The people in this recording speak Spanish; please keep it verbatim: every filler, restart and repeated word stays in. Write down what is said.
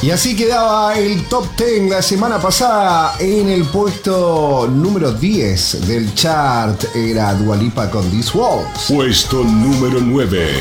Y así quedaba el top diez la semana pasada. En el puesto número diez del chart era Dua Lipa con These Walls. Puesto número nueve.